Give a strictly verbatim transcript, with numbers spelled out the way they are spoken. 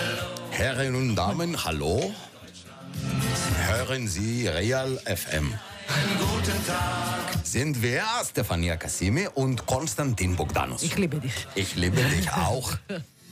Herren und Damen, hallo. Hören Sie Real F M. Einen guten Tag. Sind wir Stefania Kassimi und Konstantin Bogdanus. Ich liebe dich. Ich liebe dich auch.